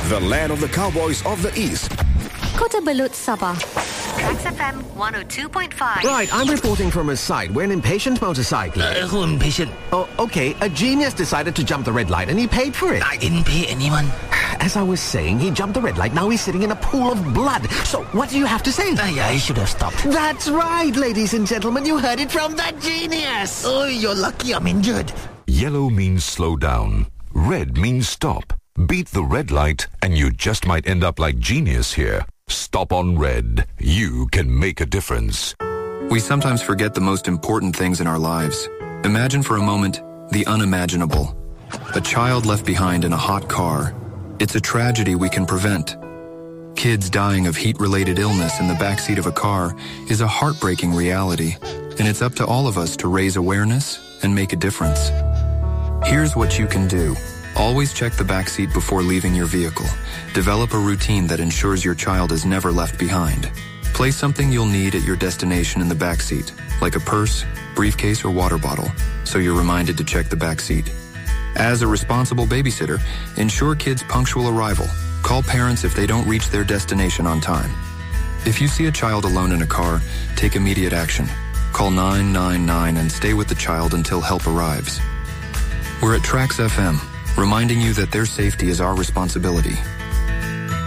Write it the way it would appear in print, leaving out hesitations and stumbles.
the land of the cowboys of the East. Kota Belud, Sabah. Trax FM 102.5. Right, I'm reporting from a site where an impatient motorcyclist... Who impatient? Oh, okay. A genius decided to jump the red light and he paid for it. I didn't pay anyone. As I was saying, he jumped the red light. Now he's sitting in a pool of blood. So, what do you have to say? I should have stopped. That's right, ladies and gentlemen. You heard it from the genius. Oh, you're lucky I'm injured. Yellow means slow down. Red means stop. Beat the red light and you just might end up like genius here. Stop on red. You can make a difference. We sometimes forget the most important things in our lives. Imagine for a moment the unimaginable. A child left behind in a hot car. It's a tragedy we can prevent. Kids dying of heat-related illness in the backseat of a car is a heartbreaking reality, and it's up to all of us to raise awareness and make a difference. Here's what you can do. Always check the backseat before leaving your vehicle. Develop a routine that ensures your child is never left behind. Place something you'll need at your destination in the backseat, like a purse, briefcase, or water bottle, so you're reminded to check the backseat. As a responsible babysitter, ensure kids' punctual arrival. Call parents if they don't reach their destination on time. If you see a child alone in a car, take immediate action. Call 999 and stay with the child until help arrives. We're at Trax FM, reminding you that their safety is our responsibility.